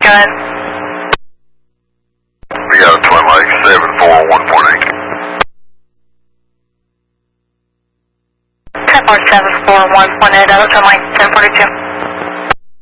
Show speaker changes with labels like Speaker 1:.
Speaker 1: Go ahead.
Speaker 2: We got a Twin Lake 741.8.
Speaker 1: 74741.8, Twin Lake 1042.